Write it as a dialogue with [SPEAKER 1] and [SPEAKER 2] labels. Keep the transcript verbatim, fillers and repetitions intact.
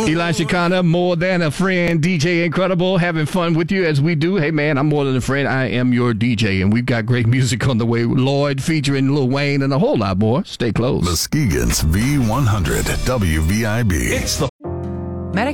[SPEAKER 1] Elijah Connor, more than a friend. D J Incredible, having fun with you as we do. Hey, man, I'm more than a friend. I am your D J, and we've got great music on the way. Lloyd featuring Lil Wayne and a whole lot more. Stay close.
[SPEAKER 2] Muskegon's V one hundred W V I B.
[SPEAKER 3] It's the